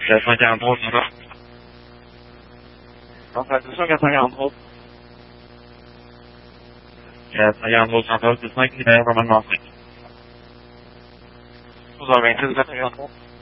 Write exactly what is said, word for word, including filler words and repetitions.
quatre cent quarante-trois, c'est ça? Concentration quatre cent quarante-trois. quatre cent quarante-trois, central, c'est cinq, numéro normalement cinq. douze heures vingt-six, quatre cent quarante-trois.